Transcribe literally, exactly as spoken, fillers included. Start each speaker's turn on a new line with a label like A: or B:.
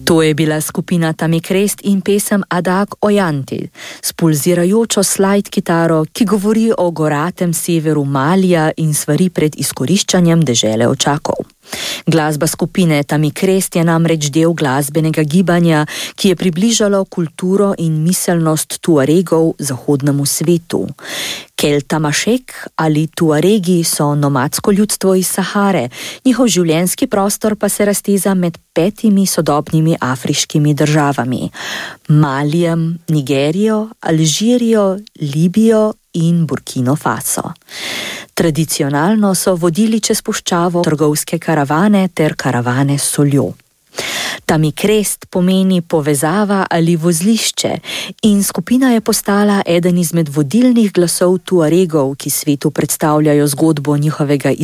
A: To je bila skupina Tamikrest in pesem Adak Ojanti s pulzirajočo slide kitaro, ki govori o goratem severu Malija in svari pred izkoriščanjem dežele Očakov. Glasba skupine Tamikrest je namreč del glasbenega gibanja, ki je približalo kulturo in miselnost Tuaregov zahodnemu svetu. Keltamašek ali Tuaregi so nomadsko ljudstvo iz Sahare, njihov življenjski prostor pa se razteza med petimi sodobnimi afriškimi državami: Malijem, Nigerijo, Alžirijo, Libijo in Burkino Faso. Tradicionalno so vodili čez puščavo trgovske karavane ter karavane s soljo. Tamikrest pomeni povezava ali vozlišče in skupina je postala eden izmed vodilnih glasov Tuaregov, ki svetu predstavljajo zgodbo njihovega